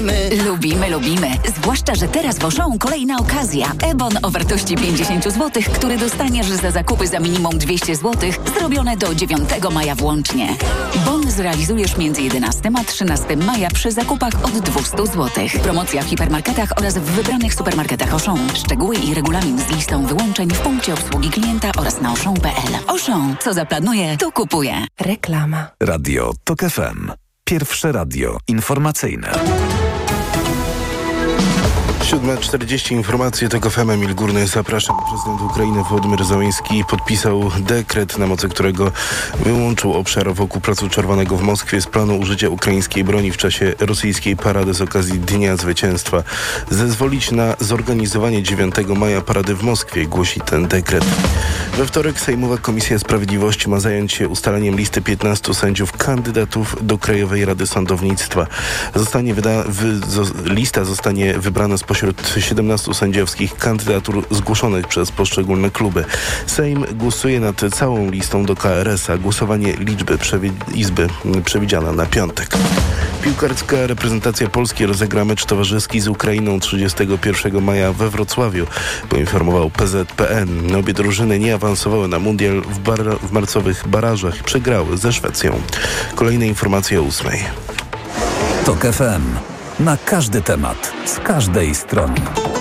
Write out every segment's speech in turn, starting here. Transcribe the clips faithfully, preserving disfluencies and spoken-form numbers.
lubimy. Lubimy, lubimy. Zwłaszcza, że teraz w Auchan kolejna okazja. E-bon o wartości pięćdziesiąt złotych, który dostaniesz za zakupy za minimum dwieście złotych, zrobione do dziewiątego maja włącznie. Bon zrealizujesz między jedenastego a trzynastego maja przy zakupach od dwieście złotych. Promocja w hipermarketach oraz w wybranych supermarketach Auchan. Szczegóły i regulamin z listą wyłączeń w punkcie obsługi klienta oraz na auchan kropka p l. Auchan. Co zaplanuje, to kupuje. Reklama. Radio TOK F M. Pierwsze radio informacyjne. siódma czterdzieści, informacje TOK F M. Emil Górny, zapraszam. Prezydent Ukrainy Wołodymyr Zełenski podpisał dekret, na mocy którego wyłączył obszar wokół Placu Czerwonego w Moskwie z planu użycia ukraińskiej broni w czasie rosyjskiej parady z okazji Dnia Zwycięstwa. Zezwolić na zorganizowanie dziewiątego maja parady w Moskwie, głosi ten dekret. We wtorek Sejmowa Komisja Sprawiedliwości ma zająć się ustaleniem listy piętnastu sędziów kandydatów do Krajowej Rady Sądownictwa. Zostanie wyda, wy, zo, lista zostanie wybrana spośród siedemnastu sędziowskich kandydatur zgłoszonych przez poszczególne kluby. Sejm głosuje nad całą listą do K R S a. Głosowanie liczby przewi- Izby przewidziana na piątek. Piłkarska reprezentacja Polski rozegra mecz towarzyski z Ukrainą trzydziestego pierwszego maja we Wrocławiu, poinformował P Z P N. Obie drużyny nie awansowały na mundial w, bar- w marcowych barażach. Przegrały ze Szwecją. Kolejne informacje o ósmej. TOK F M. Na każdy temat, z każdej strony.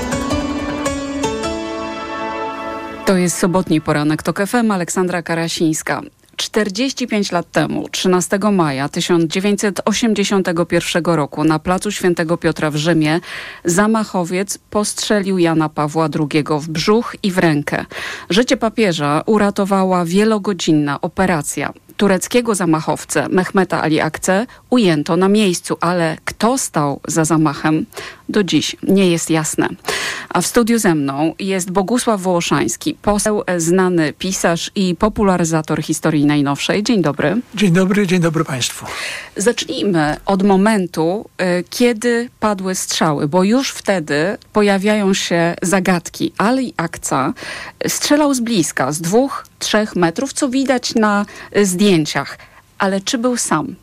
To jest sobotni poranek TOK F M, Aleksandra Karasińska. czterdzieści pięć lat temu, trzynastego maja tysiąc dziewięćset osiemdziesiątego pierwszego roku na placu Świętego Piotra w Rzymie zamachowiec postrzelił Jana Pawła drugiego w brzuch i w rękę. Życie papieża uratowała wielogodzinna operacja. Tureckiego zamachowcę Mehmeta Ali Akçe ujęto na miejscu, ale kto stał za zamachem, do dziś nie jest jasne. A w studiu ze mną jest Bogusław Wołoszański, poseł, znany pisarz i popularyzator historii najnowszej. Dzień dobry. Dzień dobry, dzień dobry Państwu. Zacznijmy od momentu, y, kiedy padły strzały, bo już wtedy pojawiają się zagadki. Ali Akçe strzelał z bliska, z dwóch, trzech metrów, co widać na y, zdjęciach. Ale czy był sam?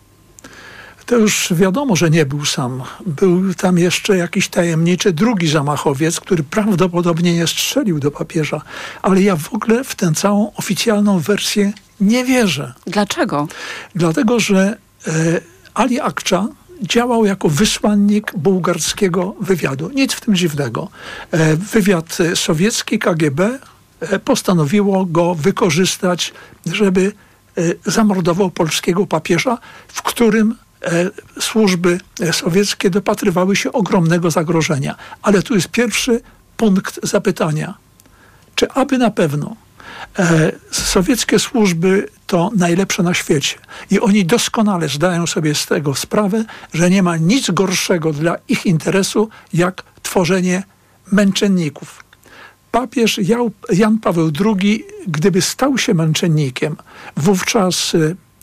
To już wiadomo, że nie był sam. Był tam jeszcze jakiś tajemniczy drugi zamachowiec, który prawdopodobnie nie strzelił do papieża. Ale ja w ogóle w tę całą oficjalną wersję nie wierzę. Dlaczego? Dlatego, że e, Ali Akçe działał jako wysłannik bułgarskiego wywiadu. Nic w tym dziwnego. E, wywiad sowiecki, K G B, e, postanowiło go wykorzystać, żeby e, zamordował polskiego papieża, w którym E, służby sowieckie dopatrywały się ogromnego zagrożenia. Ale tu jest pierwszy punkt zapytania. Czy aby na pewno e, sowieckie służby to najlepsze na świecie i oni doskonale zdają sobie z tego sprawę, że nie ma nic gorszego dla ich interesu, jak tworzenie męczenników. Papież Jan Paweł drugi, gdyby stał się męczennikiem, wówczas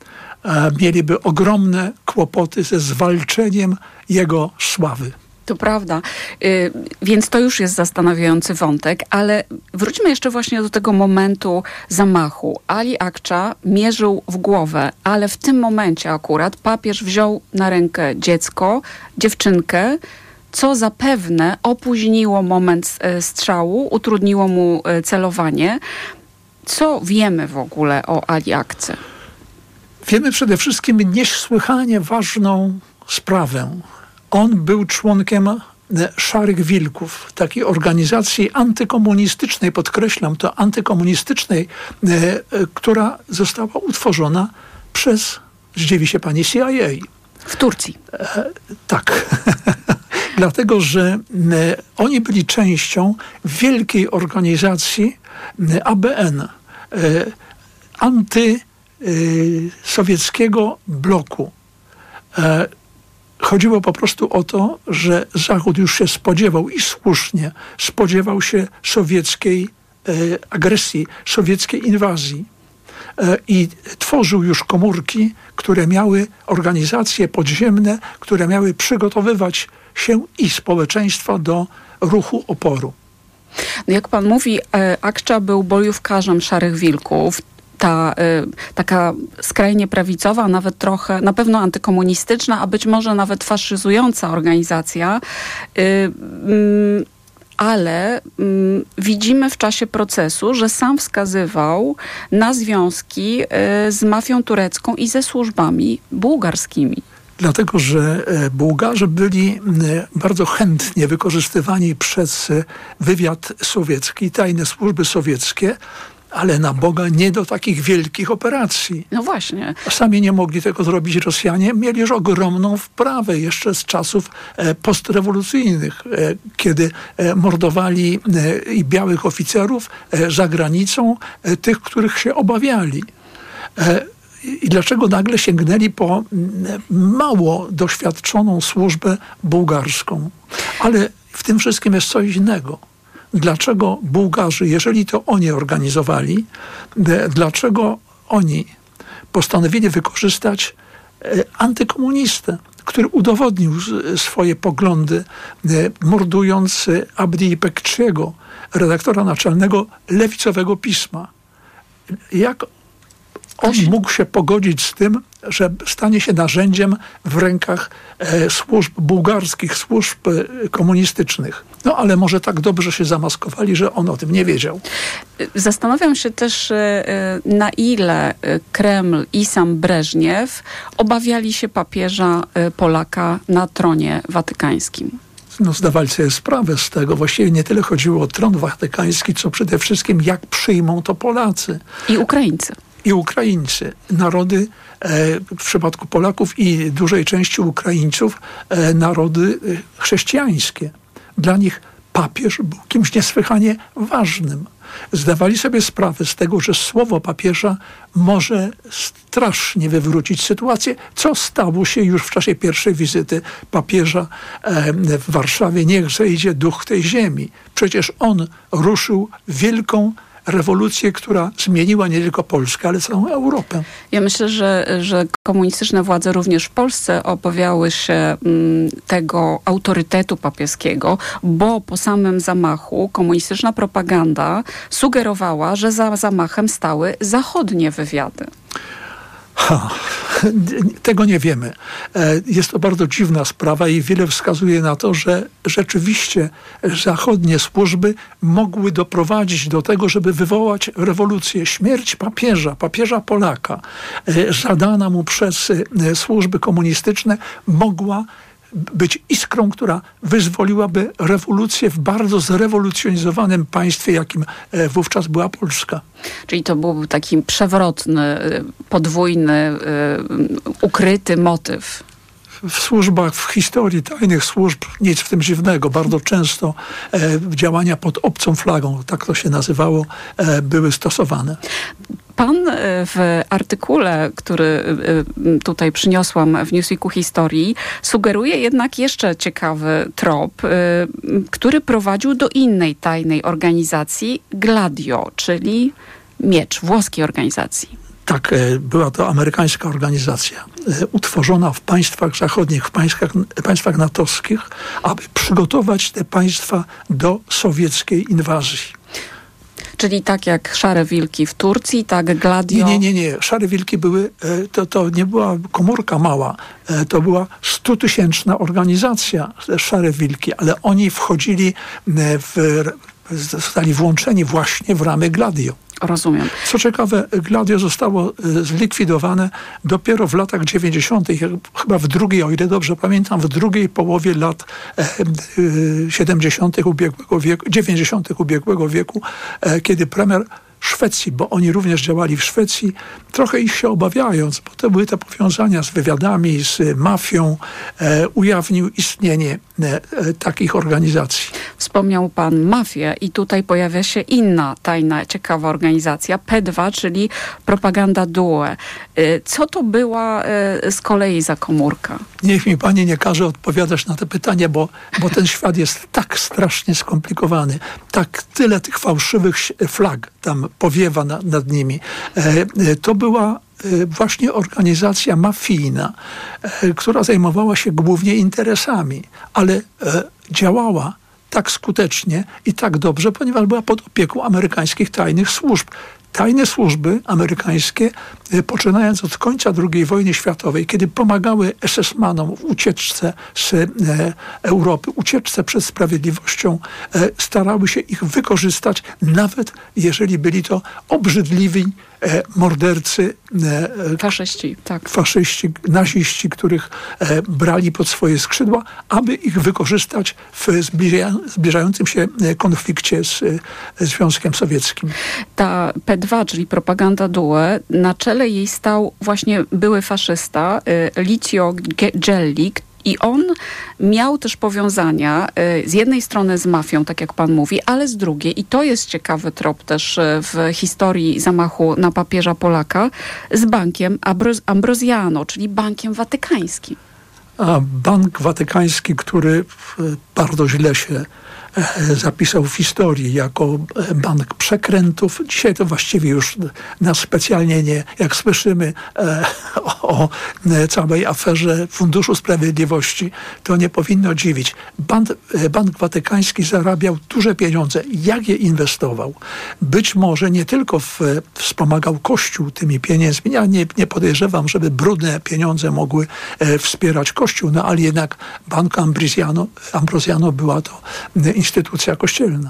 mieliby ogromne kłopoty ze zwalczeniem jego sławy. To prawda. Yy, więc to już jest zastanawiający wątek, ale wróćmy jeszcze właśnie do tego momentu zamachu. Ali Akçe mierzył w głowę, ale w tym momencie akurat papież wziął na rękę dziecko, dziewczynkę, co zapewne opóźniło moment strzału, utrudniło mu celowanie. Co wiemy w ogóle o Ali Akçe? Wiemy przede wszystkim niesłychanie ważną sprawę. On był członkiem Szarych Wilków, takiej organizacji antykomunistycznej, podkreślam to, antykomunistycznej, e, e, która została utworzona przez, zdziwi się pani, C I A. W Turcji. E, tak. Dlatego, że e, oni byli częścią wielkiej organizacji e, A B N, e, anty sowieckiego bloku. E, chodziło po prostu o to, że Zachód już się spodziewał i słusznie spodziewał się sowieckiej e, agresji, sowieckiej inwazji. E, I tworzył już komórki, które miały organizacje podziemne, które miały przygotowywać się i społeczeństwa do ruchu oporu. No jak pan mówi, Akçe był bojówkarzem Szarych Wilków. ta y, taka skrajnie prawicowa, nawet trochę, na pewno antykomunistyczna, a być może nawet faszyzująca organizacja, y, y, ale mm, widzimy w czasie procesu, że sam wskazywał na związki y, z mafią turecką i ze służbami bułgarskimi. Dlatego, że Bułgarzy byli bardzo chętnie wykorzystywani przez wywiad sowiecki, tajne służby sowieckie, ale na Boga nie do takich wielkich operacji. No właśnie. Sami nie mogli tego zrobić Rosjanie. Mieli już ogromną wprawę jeszcze z czasów postrewolucyjnych, kiedy mordowali i białych oficerów za granicą, tych, których się obawiali. I dlaczego nagle sięgnęli po mało doświadczoną służbę bułgarską? Ale w tym wszystkim jest coś innego. Dlaczego Bułgarzy, jeżeli to oni organizowali, dlaczego oni postanowili wykorzystać antykomunistę, który udowodnił swoje poglądy, mordując Abdi Ipekçiego, redaktora naczelnego lewicowego pisma. Jak on mógł się pogodzić z tym, że stanie się narzędziem w rękach e, służb bułgarskich, służb e, komunistycznych. No ale może tak dobrze się zamaskowali, że on o tym nie wiedział. Zastanawiam się też, e, na ile Kreml i sam Breżniew obawiali się papieża e, Polaka na tronie watykańskim. No, zdawali sobie sprawę z tego. Właściwie nie tyle chodziło o tron watykański, co przede wszystkim jak przyjmą to Polacy. I Ukraińcy. I Ukraińcy. Narody, e, w przypadku Polaków i dużej części Ukraińców, e, narody e, chrześcijańskie. Dla nich papież był kimś niesłychanie ważnym. Zdawali sobie sprawę z tego, że słowo papieża może strasznie wywrócić sytuację, co stało się już w czasie pierwszej wizyty papieża e, w Warszawie. Niech zejdzie duch tej ziemi. Przecież on ruszył wielką rewolucję, która zmieniła nie tylko Polskę, ale całą Europę. Ja myślę, że, że komunistyczne władze również w Polsce obawiały się m, tego autorytetu papieskiego, bo po samym zamachu komunistyczna propaganda sugerowała, że za zamachem stały zachodnie wywiady. Ha, tego nie wiemy. Jest to bardzo dziwna sprawa i wiele wskazuje na to, że rzeczywiście zachodnie służby mogły doprowadzić do tego, żeby wywołać rewolucję. Śmierć papieża, papieża Polaka, zadana mu przez służby komunistyczne, mogła być iskrą, która wyzwoliłaby rewolucję w bardzo zrewolucjonizowanym państwie, jakim wówczas była Polska. Czyli to był taki przewrotny, podwójny, ukryty motyw. W służbach, w historii tajnych służb nic w tym dziwnego. Bardzo często e, działania pod obcą flagą, tak to się nazywało, e, były stosowane. Pan w artykule, który tutaj przyniosłam w Newsweeku Historii, sugeruje jednak jeszcze ciekawy trop, który prowadził do innej tajnej organizacji, Gladio, czyli Miecz, włoskiej organizacji. Tak, była to amerykańska organizacja, utworzona w państwach zachodnich, w państwach, państwach natowskich, aby przygotować te państwa do sowieckiej inwazji. Czyli tak jak Szare Wilki w Turcji, tak Gladio... Nie, nie, nie, nie. Szare Wilki były, to, to nie była komórka mała, to była stutysięczna organizacja, Szare Wilki, ale oni wchodzili w, zostali włączeni właśnie w ramy Gladio. Rozumiem. Co ciekawe, Gladio zostało zlikwidowane dopiero w latach dziewięćdziesiątych, chyba w drugiej, o ile dobrze pamiętam, w drugiej połowie lat siedemdziesiątych ubiegłego wieku, dziewięćdziesiątych ubiegłego wieku, kiedy premier Szwecji, bo oni również działali w Szwecji, trochę ich się obawiając, bo to były te powiązania z wywiadami, z mafią, e, ujawnił istnienie e, takich organizacji. Wspomniał pan mafię i tutaj pojawia się inna tajna, ciekawa organizacja, P dwa, czyli Propaganda Due. E, co to była e, z kolei za komórka? Niech mi pani nie każe odpowiadać na te pytania, bo, bo ten świat jest tak strasznie skomplikowany, tak tyle tych fałszywych flag tam powiewa na, nad nimi. E, to była e, właśnie organizacja mafijna, e, która zajmowała się głównie interesami, ale e, działała tak skutecznie i tak dobrze, ponieważ była pod opieką amerykańskich tajnych służb. tajne służby amerykańskie, poczynając od końca drugiej wojny światowej, kiedy pomagały es es manom w ucieczce z Europy, ucieczce przed sprawiedliwością, starały się ich wykorzystać, nawet jeżeli byli to obrzydliwi E, mordercy, e, faszyści, tak. faszyści, naziści, których e, brali pod swoje skrzydła, aby ich wykorzystać w zbliża, zbliżającym się konflikcie z e, Związkiem Sowieckim. Ta P dwa, czyli propaganda Due, na czele jej stał właśnie były faszysta e, Licio Gelli, i on miał też powiązania y, z jednej strony z mafią, tak jak pan mówi, ale z drugiej, i to jest ciekawy trop też y, w historii zamachu na papieża Polaka, z bankiem Ambro- Ambrosiano, czyli bankiem watykańskim. A Bank Watykański, który bardzo źle się zapisał w historii jako bank przekrętów. Dzisiaj to właściwie już nas specjalnie nie, jak słyszymy e, o, o całej aferze Funduszu Sprawiedliwości, to nie powinno dziwić. Bank, Bank Watykański zarabiał duże pieniądze. Jak je inwestował? Być może nie tylko w, wspomagał Kościół tymi pieniędzmi. Ja nie, nie podejrzewam, żeby brudne pieniądze mogły e, wspierać Kościół, no ale jednak Bank Ambrosiano, Ambrosiano była to instytucja kościelna.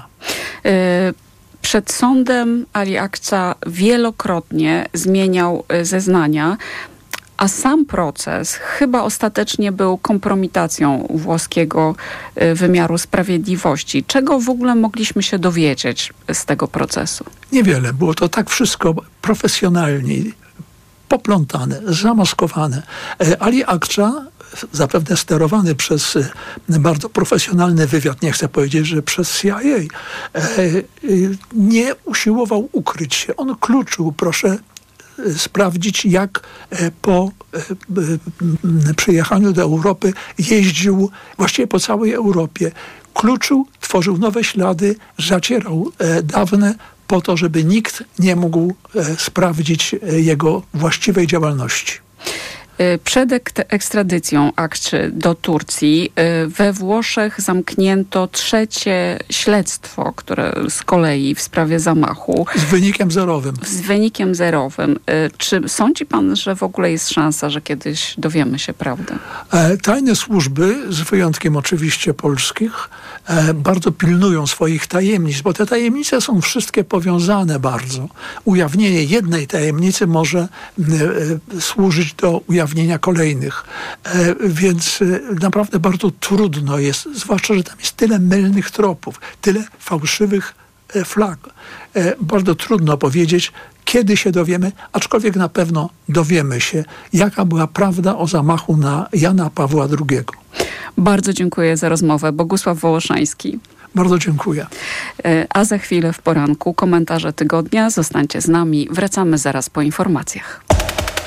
Przed sądem Ali Akça wielokrotnie zmieniał zeznania, a sam proces chyba ostatecznie był kompromitacją włoskiego wymiaru sprawiedliwości. Czego w ogóle mogliśmy się dowiedzieć z tego procesu? Niewiele. Było to tak wszystko profesjonalnie, poplątane, zamaskowane. Ali Akça, zapewne sterowany przez bardzo profesjonalny wywiad, nie chcę powiedzieć, że przez C I A, nie usiłował ukryć się. On kluczył, proszę sprawdzić, jak po przyjechaniu do Europy jeździł właściwie po całej Europie. Kluczył, tworzył nowe ślady, zacierał dawne, po to, żeby nikt nie mógł sprawdzić jego właściwej działalności. Przed ekstradycją Akczy do Turcji we Włoszech zamknięto trzecie śledztwo, które z kolei w sprawie zamachu. Z wynikiem zerowym. Z wynikiem zerowym. Czy sądzi pan, że w ogóle jest szansa, że kiedyś dowiemy się prawdy? Tajne służby, z wyjątkiem oczywiście polskich, bardzo pilnują swoich tajemnic, bo te tajemnice są wszystkie powiązane bardzo. Ujawnienie jednej tajemnicy może służyć do ujawnienia kolejnych. E, więc e, naprawdę bardzo trudno jest, zwłaszcza, że tam jest tyle mylnych tropów, tyle fałszywych e, flag. E, bardzo trudno powiedzieć, kiedy się dowiemy, aczkolwiek na pewno dowiemy się, jaka była prawda o zamachu na Jana Pawła drugiego. Bardzo dziękuję za rozmowę. Bogusław Wołoszański. Bardzo dziękuję. E, a za chwilę w poranku komentarze tygodnia. Zostańcie z nami. Wracamy zaraz po informacjach.